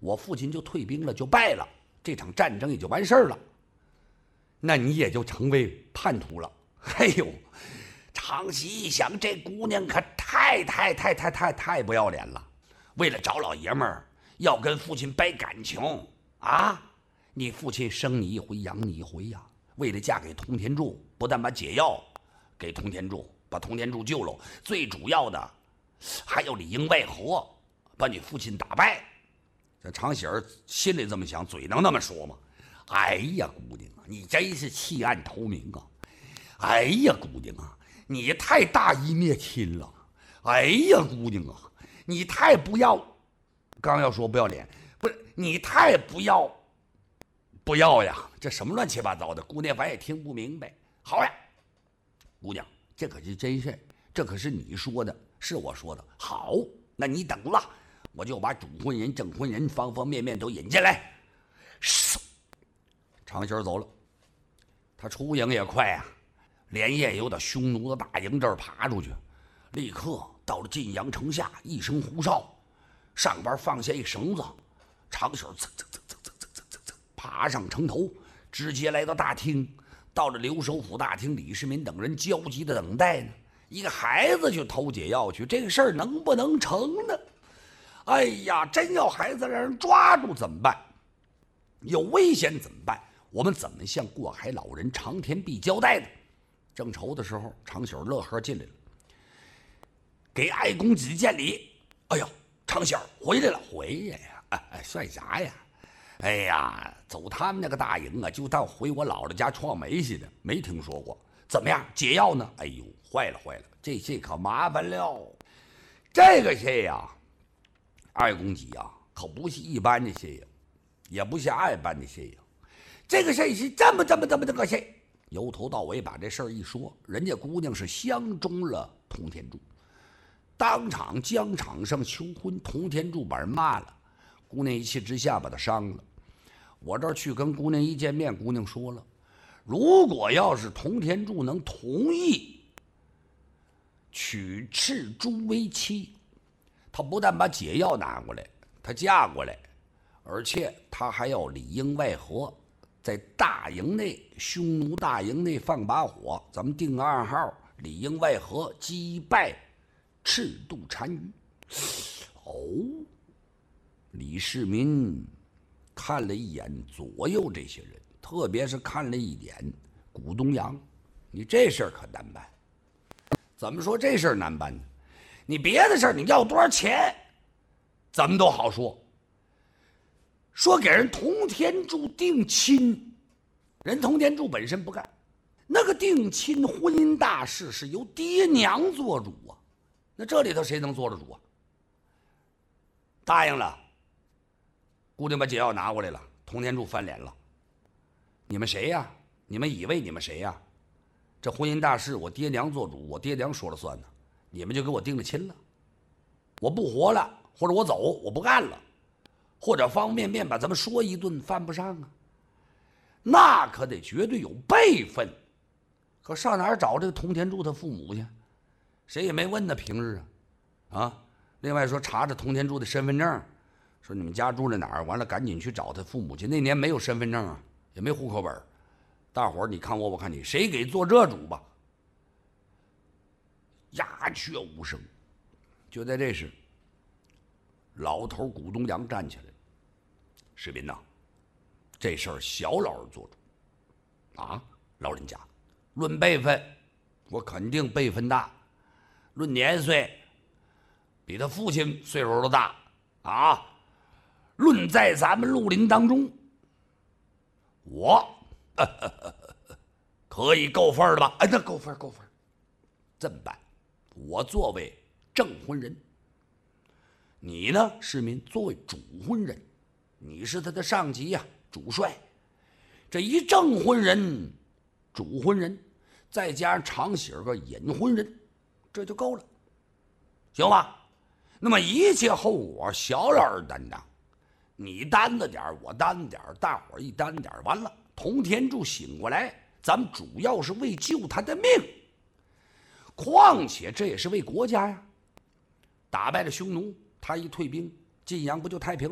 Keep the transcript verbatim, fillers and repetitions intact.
我父亲就退兵了，就败了，这场战争也就完事儿了，那你也就成为叛徒了。哎呦，常喜一想，这姑娘可太太太太太太不要脸了，为了找老爷们儿要跟父亲掰感情啊！你父亲生你一回养你一回呀，为了嫁给通天柱，不但把解药给通天柱，把通天柱救了，最主要的还要里应外合把你父亲打败。这常喜儿心里这么想，嘴能那么说吗？哎呀，姑娘啊，你真是弃暗投明啊！哎呀，姑娘啊，你太大义灭亲了！哎呀，姑娘啊，你太不要，刚要说不要脸，不是你太不要，不要呀！这什么乱七八糟的？姑娘反也听不明白。好呀，姑娘，这可是真事，这可是你说的，是我说的。好，那你等了，我就把主婚人、证婚人方方面面都引进来。嗖，常喜儿走了，他出营也快啊。连夜由到匈奴的大营这儿爬出去，立刻到了晋阳城下，一声呼哨，上边放下一绳子，常喜儿噌噌噌噌噌噌噌噌爬上城头，直接来到大厅。到了留守府大厅，李世民等人焦急的等待呢。一个孩子去偷解药去，这个事儿能不能成呢？哎呀，真要孩子让人抓住怎么办？有危险怎么办？我们怎么向过海老人常天璧交代呢？正愁的时候，常喜儿乐呵进来了，给爱公子见礼。哎呦，常喜儿回来了，回来呀！哎哎，算啥呀？哎呀，走他们那个大营啊，就当回我姥姥家创媒似的，没听说过。怎么样，解药呢？哎呦，坏了坏了，这些可麻烦了。这个些呀，二公子呀，可不是一般的些呀，也不是二般的些呀，这个事是这么这么这么这个些。由头到尾把这事儿一说，人家姑娘是相中了通天柱，当场疆场上求婚，通天柱把人骂了，姑娘一气之下把他伤了。我这儿去跟姑娘一见面，姑娘说了，如果要是通天柱能同意娶赤珠为妻，他不但把解药拿过来，他嫁过来，而且他还要里应外合，在大营内，匈奴大营内放把火，咱们定个暗号，里应外合击败赤肚单于。哦，李世民看了一眼左右这些人，特别是看了一眼古东阳，你这事儿可难办。怎么说这事儿难办呢？你别的事儿你要多少钱，怎么都好说。说给人通天柱定亲，人通天柱本身不干，那个定亲婚姻大事是由爹娘做主啊，那这里头谁能做得主啊？答应了，姑娘把解药拿过来了，通天柱翻脸了。你们谁呀？你们以为你们谁呀？这婚姻大事我爹娘做主，我爹娘说了算呢，你们就给我定了亲了。我不活了，或者我走，我不干了，或者方方面面把咱们说一顿，犯不上啊。那可得绝对有辈分。可上哪儿找这个通天柱他父母去？谁也没问他平日啊啊！另外说查查通天柱的身份证，说你们家住在哪儿，完了赶紧去找他父母去。那年没有身份证啊，也没户口本，大伙儿你看我我看你，谁给做这主吧？鸦雀无声。就在这时，老头古东阳站起来了：“士兵呐，这事儿小老儿做主啊，老人家，论辈分，我肯定辈分大；论年岁，比他父亲岁数都大啊；论在咱们绿林当中，我呵呵呵可以够份儿的吧？哎，那够份儿，够份儿。这么办？我作为证婚人，你呢，市民作为主婚人，你是他的上级呀、啊，主帅。这一证婚人、主婚人，再加上常喜儿个隐婚人，这就够了，行吧？那么一切后果小老儿担当，你担着点儿，我担着点儿，大伙儿一担点儿，完了，通天柱醒过来，咱们主要是为救他的命，况且这也是为国家呀。打败了匈奴，他一退兵，晋阳不就太平了？